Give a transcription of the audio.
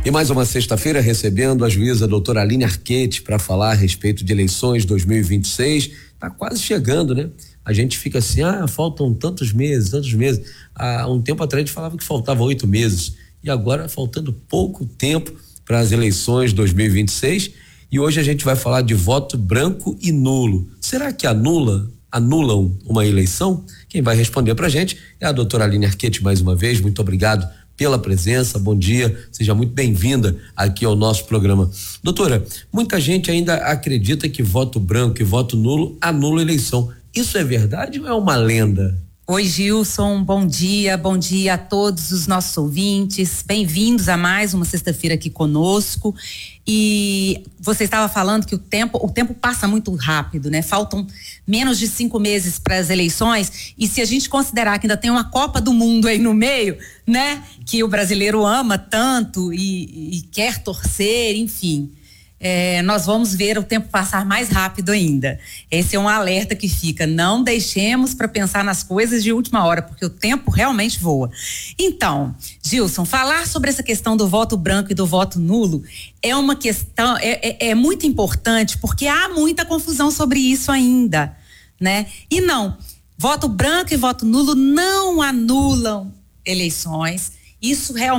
E mais uma sexta-feira recebendo a juíza doutora Aline Arquette para falar a respeito de eleições 2026. Tá quase chegando, né? A gente fica assim, faltam tantos meses. Há um tempo atrás a gente falava que faltavam 8 meses e agora faltando pouco tempo para as eleições 2026. E hoje a gente vai falar de voto branco e nulo. Será que anulam uma eleição? Quem vai responder pra gente é a doutora Aline Arquette mais uma vez. Muito obrigado pela presença, bom dia, seja muito bem-vinda aqui ao nosso programa. Doutora, muita gente ainda acredita que voto branco e voto nulo anula a eleição. Isso é verdade ou é uma lenda? Oi, Gilson, bom dia a todos os nossos ouvintes, bem-vindos a mais uma sexta-feira aqui conosco. E você estava falando que o tempo passa muito rápido, né? Faltam menos de 5 meses para as eleições, e se a gente considerar que ainda tem uma Copa do Mundo aí no meio, né? Que o brasileiro ama tanto e quer torcer, enfim. Nós vamos ver o tempo passar mais rápido ainda. Esse é um alerta que fica, não deixemos para pensar nas coisas de última hora, porque o tempo realmente voa. Então, Gilson, falar sobre essa questão do voto branco e do voto nulo é uma questão, é muito importante, porque há muita confusão sobre isso ainda, né? E não, voto branco e voto nulo não anulam eleições, isso realmente